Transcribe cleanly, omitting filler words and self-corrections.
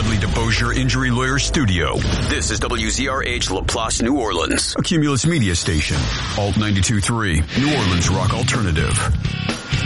Dudley DeBosier Injury Lawyer Studio. This is WZRH LaPlace, New Orleans. A Cumulus Media Station. Alt 92.3, New Orleans Rock Alternative.